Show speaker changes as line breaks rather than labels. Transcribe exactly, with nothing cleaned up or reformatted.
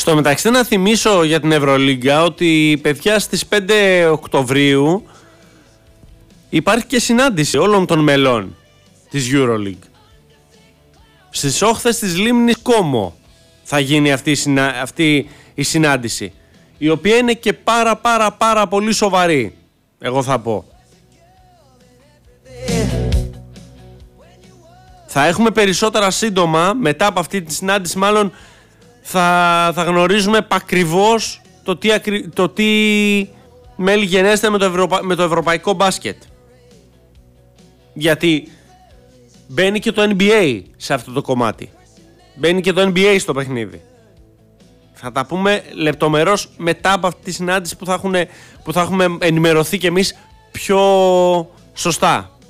Στο μεταξύ να θυμίσω για την Ευρωλίγκα ότι παιδιά στις πέντε Οκτωβρίου υπάρχει και συνάντηση όλων των μελών της EuroLeague. Στις όχθες της λίμνης Κόμο θα γίνει αυτή η, συνα... αυτή η συνάντηση, η οποία είναι και πάρα πάρα πάρα πολύ σοβαρή, εγώ θα πω. Θα έχουμε περισσότερα σύντομα, μετά από αυτή τη συνάντηση μάλλον θα, θα γνωρίζουμε επακριβώς το τι, ακρι... το τι μέλη γενέστε με το, Ευρωπα... με το ευρωπαϊκό μπάσκετ. Γιατί μπαίνει και το N B A σε αυτό το κομμάτι. Μπαίνει και το N B A στο παιχνίδι. Θα τα πούμε λεπτομερώς μετά από αυτή τη συνάντηση που θα, έχουν, που θα έχουμε ενημερωθεί κι εμείς πιο σωστά.